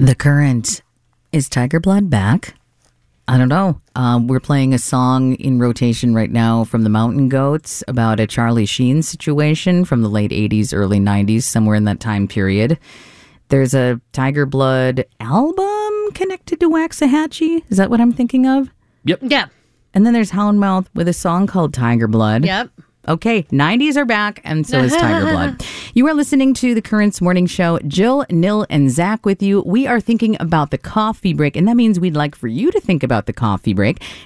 The Current. Is Tiger Blood back? I don't know. We're playing a song in rotation right now from the Mountain Goats about a Charlie Sheen situation from the late 80s, early 90s, somewhere in that time period. There's a Tiger Blood album connected to Waxahachie. Is that what I'm thinking of? Yep. Yeah. And then there's Houndmouth with a song called Tiger Blood. Yep. Okay, 90s are back, and so is Tiger Blood. You are listening to the Currents Morning Show. Jill, Nil, and Zach with you. We are thinking about the coffee break, and that means we'd like for you to think about the coffee break.